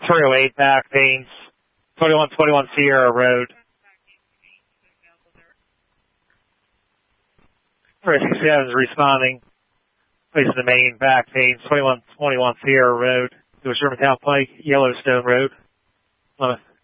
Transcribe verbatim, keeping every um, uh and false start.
three oh eight back pains, twenty-one twenty-one Sierra Road. three sixty-seven is responding. Placing the main back pains, twenty-one twenty-one Sierra Road. To a Shermantown Pike, Yellowstone Road. Plymouth.